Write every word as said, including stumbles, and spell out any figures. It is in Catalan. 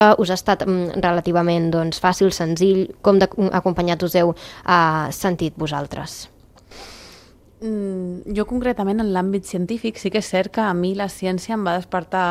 us ha estat mm, relativament doncs, fàcil, senzill? Com d'acompanyat us heu uh, sentit vosaltres? Mm, jo concretament en l'àmbit científic sí que és cert que a mi la ciència em va despertar